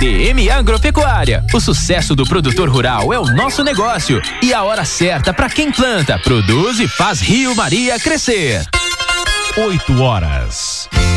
DM Agropecuária. O sucesso do produtor rural é o nosso negócio e a hora certa para quem planta, produz e faz Rio Maria crescer. 8 horas.